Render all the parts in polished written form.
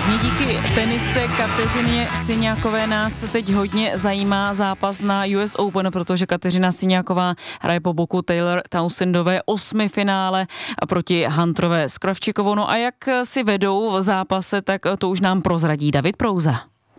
Hlavně díky tenisce Kateřině Siňákové nás teď hodně zajímá zápas na US Open, protože Kateřina Siňáková hraje po boku Taylor Townsendové 8. finále proti Hunterové s Kravčikovou. No a jak si vedou v zápase, tak to už nám prozradí David Prouza.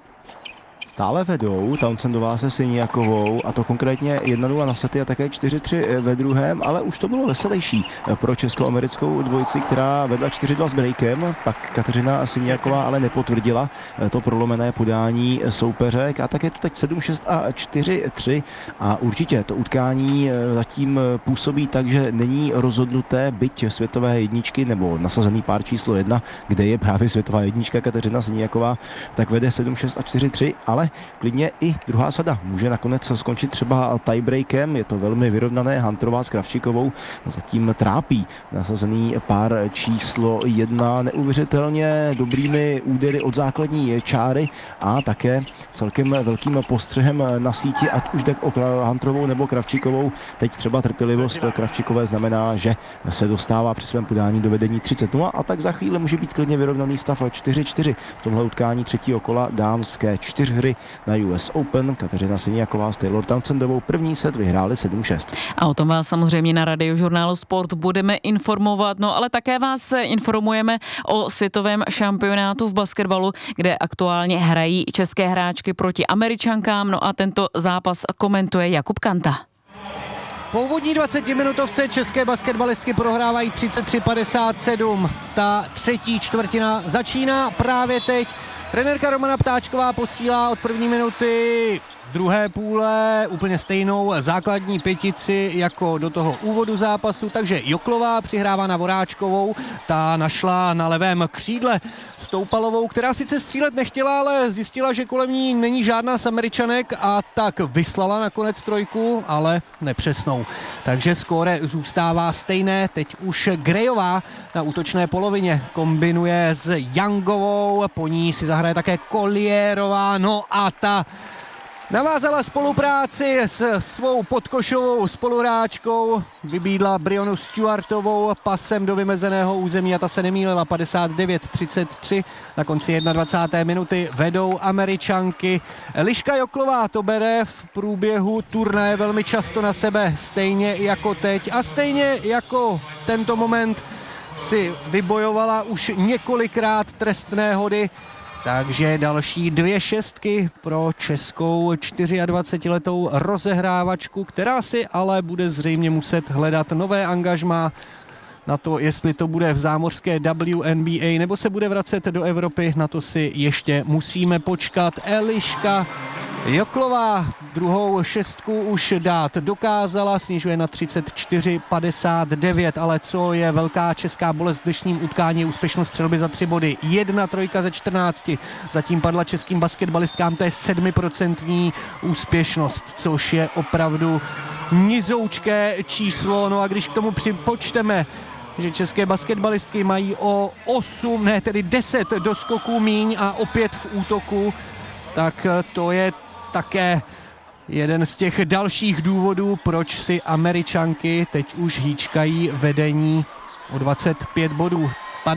Stále vedou Townsendová se Siňákovou, a to konkrétně 1-0 na sety a také 4-3 ve druhém, ale už to bylo veselější pro česko-americkou dvojici, která vedla 4-2 s breakem. Pak Kateřina Siňáková ale nepotvrdila to prolomené podání soupeřek a tak je to teď 7-6 a 4-3 a určitě to utkání zatím působí tak, že není rozhodnuté, byť světové jedničky nebo nasazený pár číslo 1, kde je právě světová jednička Kateřina Siňáková, tak vede 7-6 a 4-3, ale klidně i druhá sada může nakonec skončit třeba tiebreakem. Je to velmi vyrovnané. Hunterová s Kravčikovou zatím trápí nasazený pár číslo 1 neuvěřitelně dobrými údery od základní čáry a také celkem velkým postřehem na síti, ať už jde o Hunterovou nebo Kravčikovou. Teď třeba trpělivost Kravčikové znamená, že se dostává při svém podání do vedení 30-0 a tak za chvíli může být klidně vyrovnaný stav 4-4 v tomhle utkání třetího kola dámské čtyřhry na US Open. Kateřina Siňáková s Taylor Townsendovou první set vyhráli 7-6. A o tom vás samozřejmě na Radiožurnálu Sport budeme informovat, no ale také vás informujeme o světovém šampionátu v basketbalu, kde aktuálně hrají české hráčky proti Američankám, no a tento zápas komentuje Jakub Kanta. Po úvodní 20-minutovce české basketbalistky prohrávají 33-57. Ta třetí čtvrtina začíná právě teď. Trenérka Romana Ptáčková posílá od první minuty druhé půle úplně stejnou základní pětici jako do toho úvodu zápasu, takže Joklová přihrává na Voráčkovou, ta našla na levém křídle Stoupalovou, která sice střílet nechtěla, ale zjistila, že kolem ní není žádná z Američanek a tak vyslala nakonec trojku, ale nepřesnou. Takže skóre zůstává stejné, teď už Grejová na útočné polovině kombinuje s Youngovou, po ní si zahraje také Colliérová, no a ta navázala spolupráci s svou podkošovou spoluhráčkou, vybídla Brionu Stewartovou pasem do vymezeného území a ta se nemýlila, 59-33. Na konci 21. minuty vedou Američanky. Eliška Joklová to bere v průběhu turnaje velmi často na sebe, stejně jako teď a stejně jako tento moment si vybojovala už několikrát trestné hody. Takže další 2 šestky pro českou 24letou rozehrávačku, která si ale bude zřejmě muset hledat nové angažmá na to, jestli to bude v zámořské WNBA nebo se bude vracet do Evropy, na to si ještě musíme počkat. Eliška Joklová druhou šestku už dát dokázala, snižuje na 34-59, ale co je velká česká bolest v dnešním utkání, je úspěšnost střelby za 3 body. 1 trojka ze 14, zatím padla českým basketbalistkám, to je 7% úspěšnost, což je opravdu nizoučké číslo. No a když k tomu připočteme, že české basketbalistky mají o 10 doskoků míň a opět v útoku, tak to je také jeden z těch dalších důvodů, proč si Američanky teď už hýčkají vedení o 25 bodů.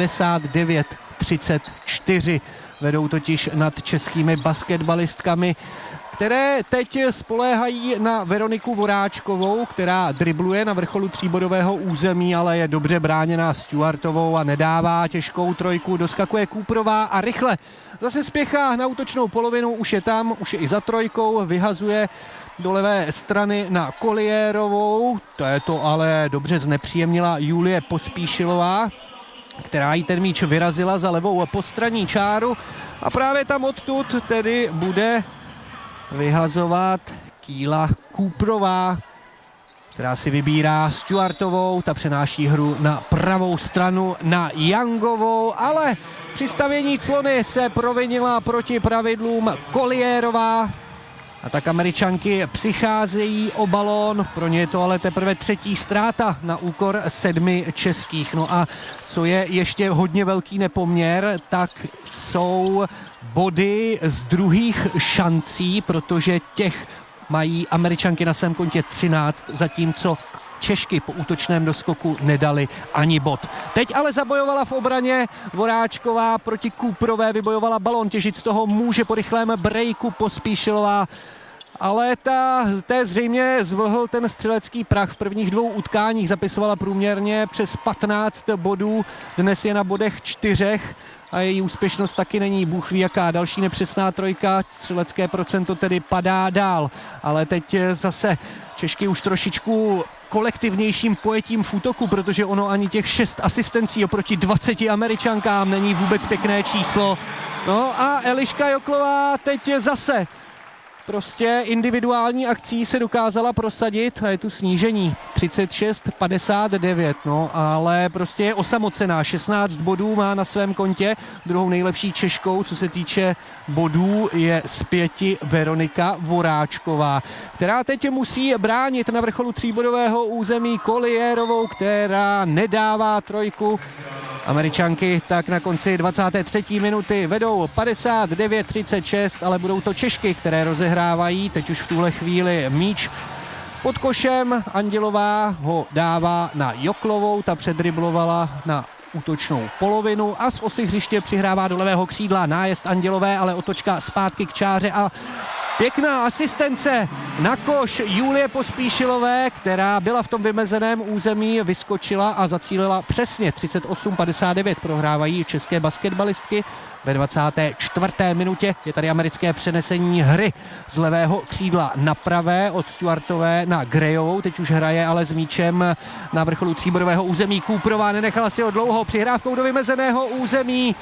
59-34 vedou totiž nad českými basketbalistkami, které teď spoléhají na Veroniku Voráčkovou, která dribluje na vrcholu tříbodového území, ale je dobře bráněná Stewartovou a nedává těžkou trojku. Doskakuje Kůprová a rychle zase spěchá na útočnou polovinu, už je tam, už je i za trojkou, vyhazuje do levé strany na Colliérovou. To je to ale dobře znepříjemnila Julie Pospíšilová, která jí ten míč vyrazila za levou postranní čáru a právě tam odtud tedy bude vyhazovat Kýla Kůprová, která si vybírá Stewartovou, ta přenáší hru na pravou stranu na Youngovou, ale při stavění clony se provinila proti pravidlům Colliérová a tak Američanky přicházejí o balón, pro ně je to ale teprve 3. ztráta na úkor 7 českých. No a co je ještě hodně velký nepoměr, tak jsou body z druhých šancí, protože těch mají Američanky na svém kontě 13, zatímco Češky po útočném doskoku nedali ani bod. Teď ale zabojovala v obraně Voráčková proti Cooperové, vybojovala balón, těžit z toho může po rychlém breaku Pospíšilová. Ale té zřejmě zvlhl ten střelecký prach. V prvních 2 utkáních zapisovala průměrně přes 15 bodů, dnes je na bodech 4 a její úspěšnost taky není bůh ví jaká. Další nepřesná trojka, střelecké procento tedy padá dál. Ale teď zase Češky už trošičku kolektivnějším pojetím v útoku, protože ono ani těch 6 asistencí oproti 20 Američankám není vůbec pěkné číslo. No a Eliška Joklová teď zase prostě individuální akcí se dokázala prosadit a je tu snížení 36-59, no ale prostě je osamocená, 16 bodů má na svém kontě, druhou nejlepší Češkou, co se týče bodů, je z 5 Veronika Voráčková, která teď musí bránit na vrcholu 3bodového území Colliérovou, která nedává trojku. Američanky tak na konci 23. minuty vedou 59-36, ale budou to Češky, které rozehrávají. Teď už v tuhle chvíli míč pod košem. Andělová ho dává na Joklovou, ta předriblovala na útočnou polovinu a z osy hřiště přihrává do levého křídla nájezd Andělové, ale otočka zpátky k čáře a pěkná asistence na koš Julie Pospíšilové, která byla v tom vymezeném území, vyskočila a zacílila přesně 38-59. Prohrávají české basketbalistky. Ve 24. minutě je tady americké přenesení hry z levého křídla na pravé od Stuartové na Grayovou. Teď už hraje ale s míčem na vrcholu 3bodového území. Cooperová nenechala si ho dlouho, přihrávkou do vymezeného území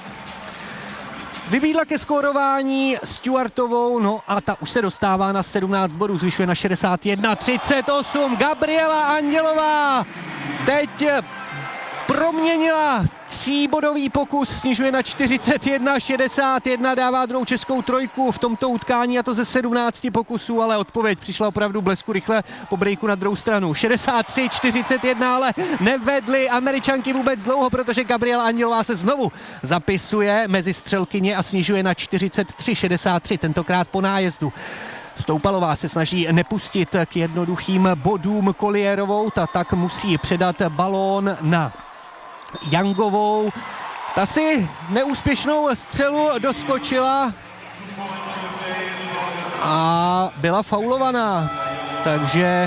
vybídla ke skórování Stuartovou, no a ta už se dostává na 17 bodů, zvyšuje na 61-38. Gabriela Andělová teď proměnila 3bodový pokus, snižuje na 41-61, dává druhou českou trojku v tomto utkání a to ze 17 pokusů, ale odpověď přišla opravdu blesku rychle po breaku na druhou stranu. 63-41, ale nevedly Američanky vůbec dlouho, protože Gabriela Andělová se znovu zapisuje mezi střelkyně a snižuje na 43-63, tentokrát po nájezdu. Stoupalová se snaží nepustit k jednoduchým bodům Colliérovou, ta tak musí předat balón na Youngovou. Ta si neúspěšnou střelu doskočila a byla faulovaná, takže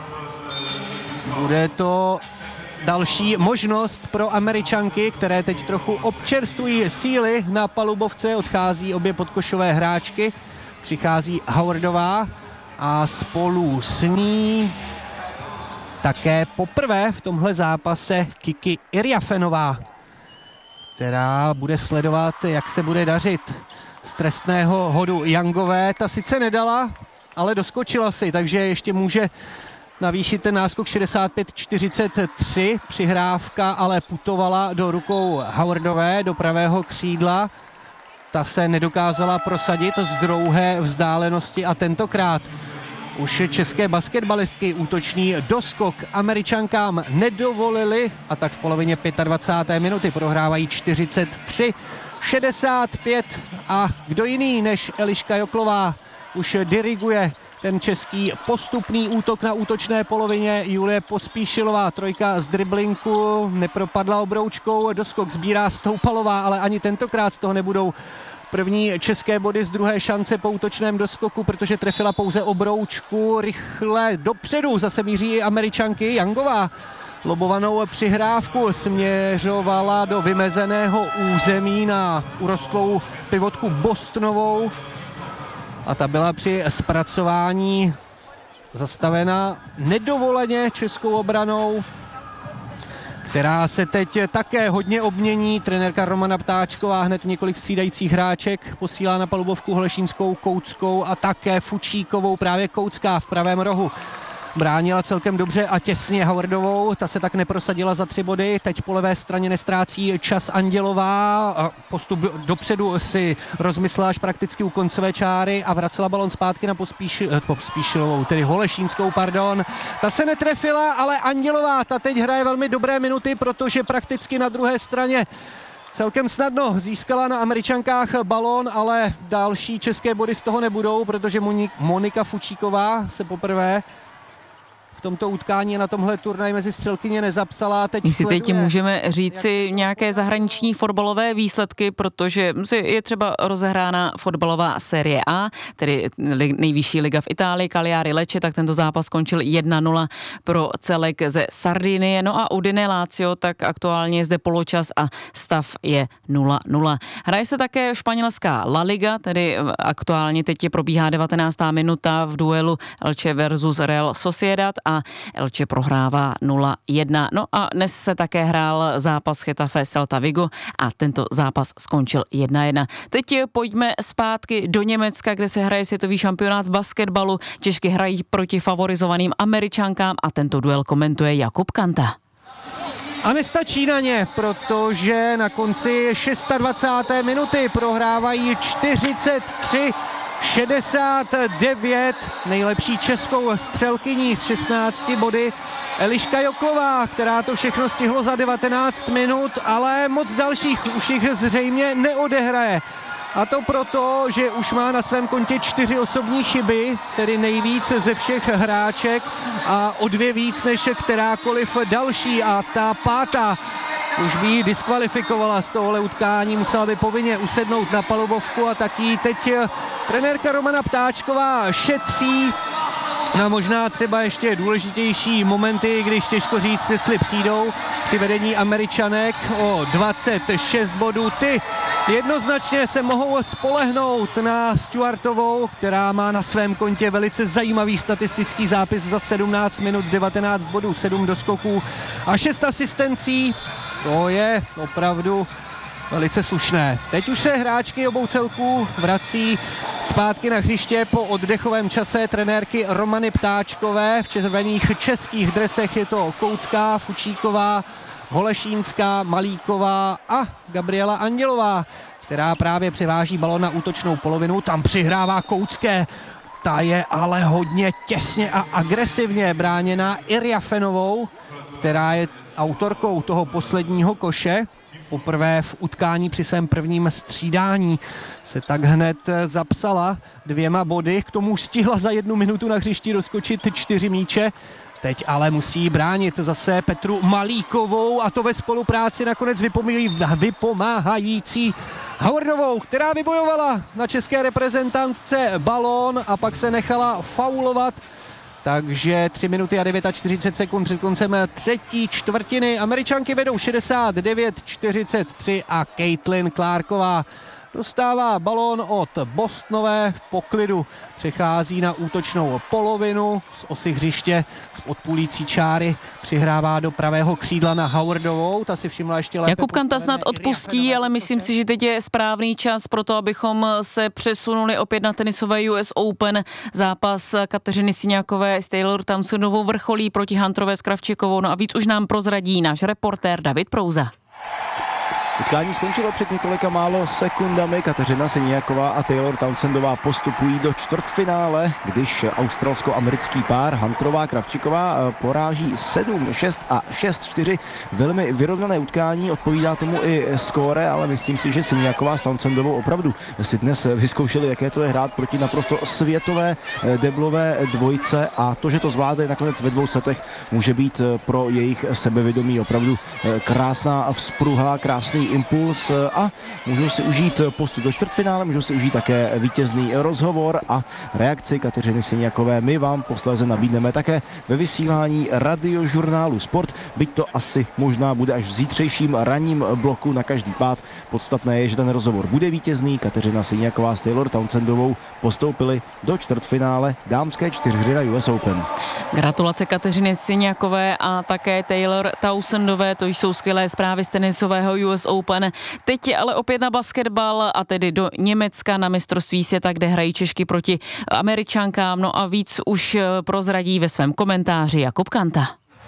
bude to další možnost pro Američanky, které teď trochu občerstvují síly na palubovce. Odchází obě podkošové hráčky, přichází Howardová a spolu s ní také poprvé v tomhle zápase Kiki Irjafenová, která bude sledovat, jak se bude dařit z trestného hodu Youngové. Ta sice nedala, ale doskočila si, takže ještě může navýšit ten náskok 65-43. Přihrávka ale putovala do rukou Howardové, do pravého křídla. Ta se nedokázala prosadit z druhé vzdálenosti a tentokrát už české basketbalistky útočný doskok Američankám nedovolili a tak v polovině 25. minuty prohrávají 43-65 a kdo jiný než Eliška Joklová už diriguje ten český postupný útok na útočné polovině. Julie Pospíšilová, trojka z driblinku, nepropadla obroučkou, doskok sbírá Stoupalová, ale ani tentokrát z toho nebudou první české body z druhé šance po útočném doskoku, protože trefila pouze obroučku. Rychle dopředu zase míří i Američanky. Youngová lobovanou přihrávku směřovala do vymezeného území na urostlou pivotku Bostonovou a ta byla při zpracování zastavena nedovoleně českou obranou, která se teď také hodně obmění. Trenérka Romana Ptáčková hned několik střídajících hráček posílá na palubovku Holešínskou, Kouckou a také Fučíkovou. Právě Koucká v pravém rohu bránila celkem dobře a těsně Howardovou, ta se tak neprosadila za 3 body, teď po levé straně nestrácí čas Andělová a postup dopředu si rozmyslela až prakticky u koncové čáry a vracela balon zpátky na Pospíšilovou, tedy Holešínskou, pardon. Ta se netrefila, ale Andělová, ta teď hraje velmi dobré minuty, protože prakticky na druhé straně celkem snadno získala na Američankách balón, ale další české body z toho nebudou, protože Monika Fučíková se poprvé v tomto utkání na tomhle turnaji mezi střelkyně nezapsala. Jestli teď můžeme říci nějaké zahraniční fotbalové výsledky, protože je třeba rozehrána fotbalová série A, tedy nejvyšší liga v Itálii, Cagliari Lecce, tak tento zápas skončil 1-0 pro celek ze Sardinie. No a Udine Lazio, tak aktuálně je zde poločas a stav je 0-0. Hraje se také španělská La Liga, tedy aktuálně teď probíhá 19. minuta v duelu Elche versus Real Sociedad a Elche prohrává 0-1. No a dnes se také hrál zápas Getafe Celta Vigo a tento zápas skončil 1-1. Teď pojďme zpátky do Německa, kde se hraje světový šampionát v basketbalu. Češky hrají proti favorizovaným Američankám a tento duel komentuje Jakub Kanta. A nestačí na ně, protože na konci 26. minuty prohrávají 43-69. Nejlepší českou střelkyní s 16 body Eliška Joklová, která to všechno stihlo za 19 minut, ale moc dalších už jich zřejmě neodehraje. A to proto, že už má na svém kontě 4 osobní chyby, tedy nejvíc ze všech hráček a o 2 víc než kterákoliv další. A ta pátá už by ji diskvalifikovala z tohohle utkání, musela by povinně usednout na palubovku a tak jí teď trenérka Romana Ptáčková šetří na možná třeba ještě důležitější momenty, když těžko říct, jestli přijdou při vedení Američanek o 26 bodů. Ty jednoznačně se mohou spolehnout na Stuartovou, která má na svém kontě velice zajímavý statistický zápis za 17 minut, 19 bodů, 7 doskoků a 6 asistencí. To je opravdu velice slušné. Teď už se hráčky obou celků vrací zpátky na hřiště po oddechovém čase trenérky Romany Ptáčkové. V červených českých dresech je to Koucká, Fučíková, Holešínská, Malíková a Gabriela Andělová, která právě převáží balon na útočnou polovinu. Tam přihrává Koucké. Ta je ale hodně těsně a agresivně bráněna Irjafenovou, která je autorkou toho posledního koše. Poprvé v utkání při svém prvním střídání se tak hned zapsala 2 body, k tomu stihla za 1 minutu na hřišti doskočit 4 míče. Teď ale musí bránit zase Petru Malíkovou a to ve spolupráci nakonec vypomáhající Howardovou, která vybojovala na české reprezentantce balón a pak se nechala faulovat. Takže 3 minuty a 49 sekund před koncem třetí čtvrtiny. Američanky vedou 69-43 a Caitlin Clarková dostává balón od Bostonové v poklidu. Přechází na útočnou polovinu z osy hřiště, z podpůlící čáry přihrává do pravého křídla na Howardovou. Ta si všimla ještě lépe. Jakub Kanta snad odpustí, ale myslím si, že teď je správný čas pro to, abychom se přesunuli opět na tenisové US Open. Zápas Kateřiny Siňákové s Taylor Townsendovou vrcholí proti Hunterové s Kravčikovou. No a víc už nám prozradí náš reportér David Prouza. Utkání skončilo před několika málo sekundami. Kateřina Siňáková a Taylor Townsendová postupují do čtvrtfinále, když australsko-americký pár Hunterová Kravčiková poráží 7-6 a 6-4. Velmi vyrovnané utkání, odpovídá tomu i skóre, ale myslím si, že Siňáková s Townsendovou opravdu si dnes vyzkoušeli, jaké to je hrát proti naprosto světové deblové dvojce a to, že to zvládne nakonec ve 2 setech, může být pro jejich sebevědomí opravdu krásná vzpruha, krásný impuls a můžou si užít postup do čtvrtfinále, můžou si užít také vítězný rozhovor a reakci Kateřiny Siňákové. My vám posléze nabídneme také ve vysílání radiožurnálu Sport, byť to asi možná bude až v zítřejším ranním bloku na každý pád. Podstatné je, že ten rozhovor bude vítězný. Kateřina Siňáková s Taylor Townsendovou postoupili do čtvrtfinále dámské 4hry na US Open. Gratulace Kateřiny Siňákové a také Taylor Townsendové, to jsou skvělé zprávy z tenisového US Open. Teď je ale opět na basketbal a tedy do Německa na mistrovství světa, kde hrají Češky proti Američankám. No a víc už prozradí ve svém komentáři Jakub Kanta.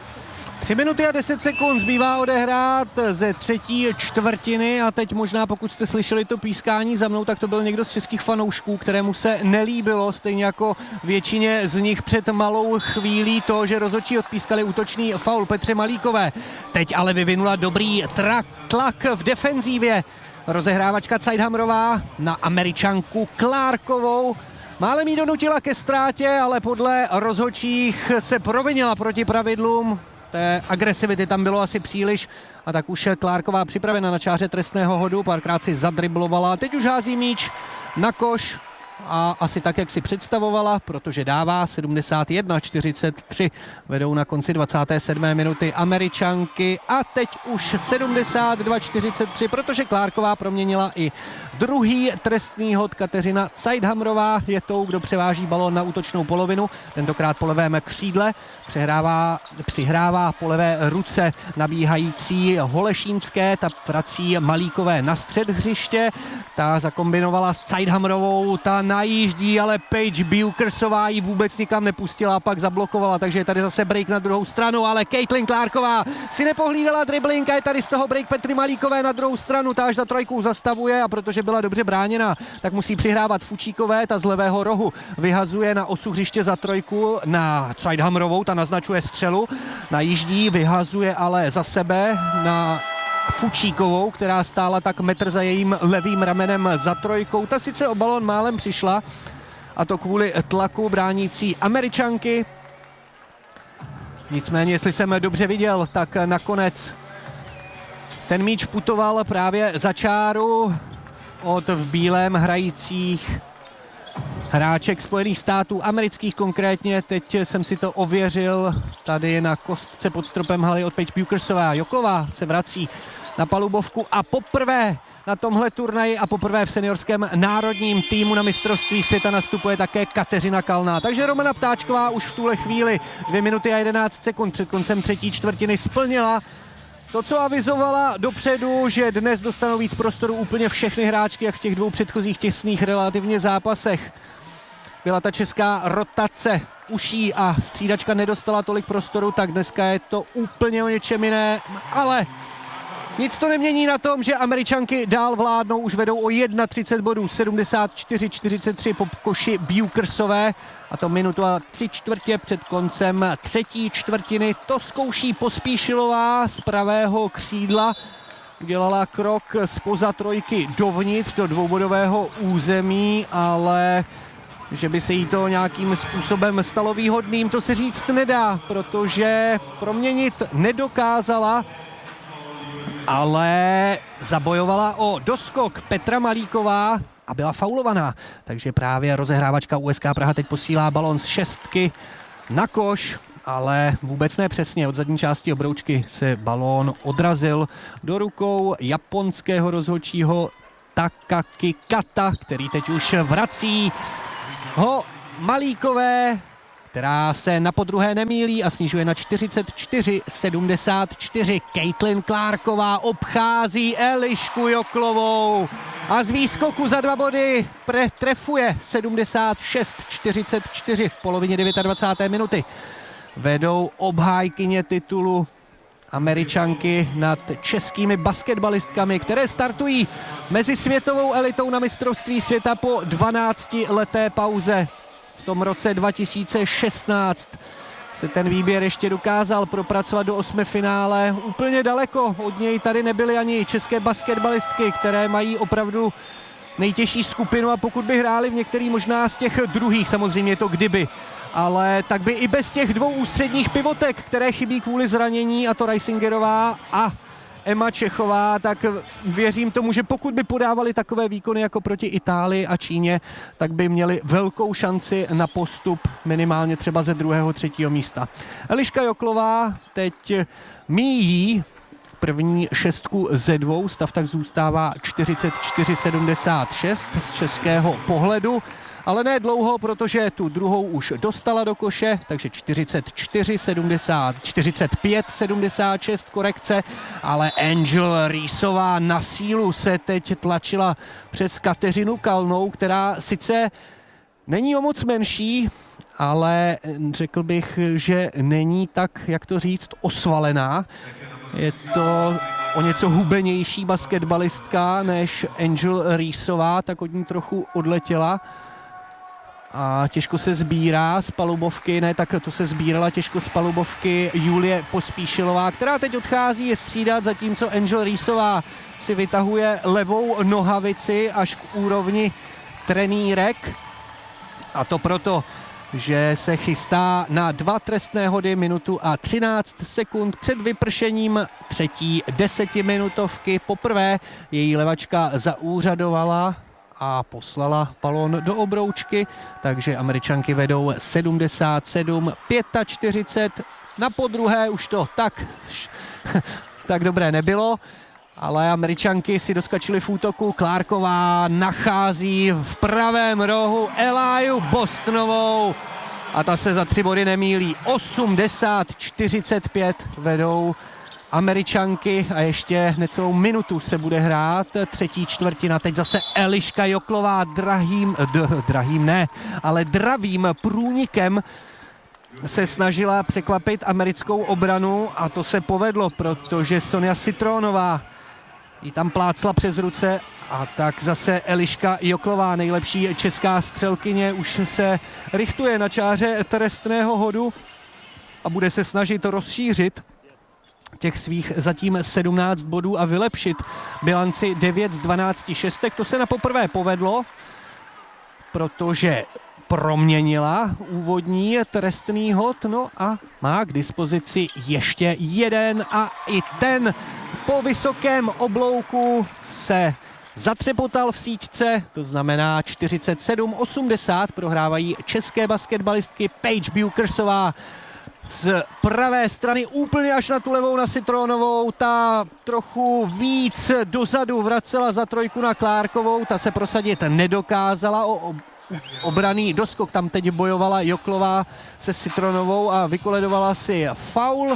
3 minuty a 10 sekund zbývá odehrát ze třetí čtvrtiny a teď možná, pokud jste slyšeli to pískání za mnou, tak to byl někdo z českých fanoušků, kterému se nelíbilo, stejně jako většině z nich před malou chvílí to, že rozhodčí odpískali útočný faul Petře Malíkové. Teď ale vyvinula dobrý tlak v defenzívě. Rozehrávačka Zeidhammerová na Američanku Clarkovou. Málem jí donutila ke ztrátě, ale podle rozhodčích se provinila proti pravidlům. Té agresivity tam bylo asi příliš a tak už Klárková připravena na čáře trestného hodu, párkrát si zadriblovala, teď už hází míč na koš a asi tak, jak si představovala, protože dává 71-43, vedou na konci 27. minuty Američanky a teď už 72-43, protože Klárková proměnila i druhý trestný hod. Kateřina Zeithamrová je tou, kdo převáží balón na útočnou polovinu, tentokrát po levém křídle, přihrává po levé ruce nabíhající Holešínské, ta vrací Malíkové na střed hřiště, ta zakombinovala s Zeithamrovou, ta najíždí, ale Paige Bukersová ji vůbec nikam nepustila a pak zablokovala, takže je tady zase break na druhou stranu, ale Caitlin Clarková si nepohlídala dribbling a je tady z toho break Petry Malíkové na druhou stranu, ta až za trojkou zastavuje a protože byla dobře bráněna, tak musí přihrávat Fučíkové, ta z levého rohu vyhazuje na osu hřiště za trojku na Zeithamrovou, ta naznačuje střelu, najíždí, vyhazuje ale za sebe na Fučíkovou, která stála tak metr za jejím levým ramenem za trojkou. Ta sice o balón málem přišla, a to kvůli tlaku bránící Američanky. Nicméně, jestli jsem dobře viděl, tak nakonec ten míč putoval právě za čáru od v bílém hrajících hráček Spojených států amerických konkrétně. Teď jsem si to ověřil tady na kostce pod stropem haly od Paige Bukersová. Joklová se vrací na palubovku a poprvé na tomhle turnaji a poprvé v seniorském národním týmu na mistrovství světa nastupuje také Kateřina Kalná. Takže Romana Ptáčková už v tuhle chvíli 2 minuty a 11 sekund před koncem třetí čtvrtiny splnila to, co avizovala dopředu, že dnes dostanou víc prostoru úplně všechny hráčky, jak v těch dvou předchozích těsných relativně zápasech. Byla ta česká rotace uší a střídačka nedostala tolik prostoru, tak dneska je to úplně o něčem jiné, ale nic to nemění na tom, že Američanky dál vládnou, už vedou o 31 bodů, 74-43 po koši Bukersové a to minutu a 3/4 před koncem třetí čtvrtiny. To zkouší Pospíšilová z pravého křídla, udělala krok zpoza trojky dovnitř do dvoubodového území, ale že by se jí to nějakým způsobem stalo výhodným, to se říct nedá, protože proměnit nedokázala, ale zabojovala o doskok Petra Malíková a byla faulovaná. Takže právě rozehrávačka USK Praha teď posílá balón z šestky na koš, ale vůbec ne přesně. Od zadní části obroučky se balón odrazil do rukou japonského rozhodčího Takaki Kata, který teď už vrací ho Malíkové, která se na podruhé nemýlí a snižuje na 44-74. Caitlin Clarková obchází Elišku Joklovou a z výskoku za 2 body trefuje 76-44 v polovině 29. minuty. Vedou obhájkyně titulu Američanky nad českými basketbalistkami, které startují mezi světovou elitou na mistrovství světa po 12leté pauze. V tom roce 2016 se ten výběr ještě dokázal propracovat do 8. finále. Úplně daleko od něj tady nebyly ani české basketbalistky, které mají opravdu nejtěžší skupinu a pokud by hráli v některý možná z těch druhých, samozřejmě to kdyby, ale tak by i bez těch dvou ústředních pivotek, které chybí kvůli zranění, a to Reisingerová a Emma Čechová, tak věřím tomu, že pokud by podávali takové výkony jako proti Itálii a Číně, tak by měli velkou šanci na postup minimálně třeba ze 2., 3. místa. Eliška Joklová teď míjí první šestku ze 2, stav tak zůstává 44-76 z českého pohledu. Ale ne dlouho, protože tu druhou už dostala do koše, takže 45-76 korekce, ale Angel Reesová na sílu se teď tlačila přes Kateřinu Kalnou, která sice není o moc menší, ale řekl bych, že není tak, jak to říct, osvalená. Je to o něco hubenější basketbalistka než Angel Reesová, tak od ní trochu odletěla. A těžko se sbírá z palubovky, ne, tak to se sbírala těžko z palubovky Julie Pospíšilová, která teď odchází je střídat, zatímco Angel Reesová si vytahuje levou nohavici až k úrovni trenýrek. A to proto, že se chystá na 2 trestné hody, minutu a 13 sekund před vypršením třetí 10minutovky. Poprvé její levačka zaúřadovala a poslala balón do obroučky, takže Američanky vedou 77-45. Na podruhé už to tak dobré nebylo, ale Američanky si doskačily v útoku. Clarková nachází v pravém rohu Eliu Bostonovou a ta se za 3 body nemýlí. 80-45 vedou Američanky a ještě necelou minutu se bude hrát třetí čtvrtina. Teď zase Eliška Joklová dravým průnikem se snažila překvapit americkou obranu a to se povedlo, protože Sonja Citronová ji tam plácla přes ruce a tak zase Eliška Joklová, nejlepší česká střelkyně, už se richtuje na čáře trestného hodu a bude se snažit rozšířit těch svých zatím 17 bodů a vylepšit bilanci 9 z 12 šestek. To se na poprvé povedlo, protože proměnila úvodní trestný hod, no a má k dispozici ještě jeden a i ten po vysokém oblouku se zatřepotal v síťce, to znamená 47-80 prohrávají české basketbalistky. Paige Bukersová z pravé strany úplně až na tu levou na Citronovou, ta trochu víc dozadu vracela za trojku na Clarkovou, ta se prosadit nedokázala, o obranný doskok tam teď bojovala Joklová se Citronovou a vykoledovala si faul,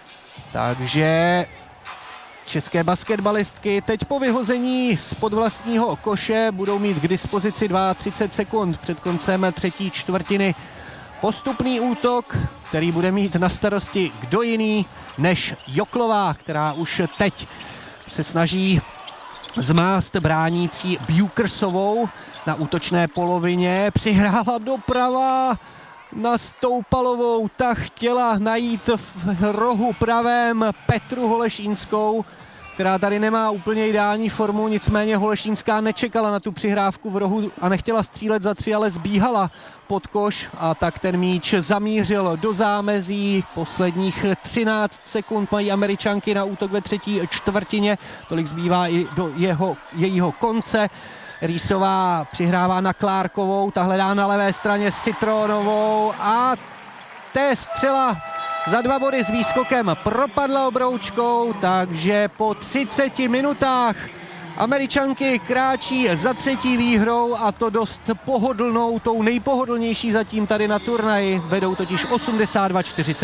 takže české basketbalistky teď po vyhození spod vlastního koše budou mít k dispozici 32 sekund před koncem třetí čtvrtiny. Postupný útok, který bude mít na starosti kdo jiný než Joklová, která už teď se snaží zmást bránící Bukersovou na útočné polovině. Přihrála doprava na Stoupalovou, ta chtěla najít v rohu pravém Petru Holešínskou, která tady nemá úplně ideální formu, nicméně Holešínská nečekala na tu přihrávku v rohu a nechtěla střílet za 3, ale zbíhala pod koš a tak ten míč zamířil do zámezí. Posledních 13 sekund mají Američanky na útok ve třetí čtvrtině, tolik zbývá i do jejího konce. Rýsová přihrává na Clarkovou, ta hledá na levé straně Citronovou a té střela za 2 body s výskokem propadla obroučkou, takže po 30 minutách Američanky kráčí za třetí výhrou a to dost pohodlnou, tou nejpohodlnější zatím tady na turnaji, vedou totiž 82-40.